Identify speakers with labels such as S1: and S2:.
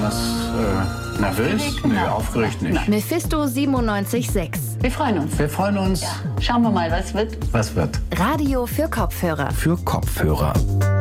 S1: Besonders nervös? Nee, aufgeregt nicht.
S2: Mephisto 97.6.
S3: Wir freuen uns.
S1: Wir freuen uns.
S3: Schauen wir mal, was wird.
S1: Was wird?
S2: Radio für Kopfhörer.
S1: Für Kopfhörer.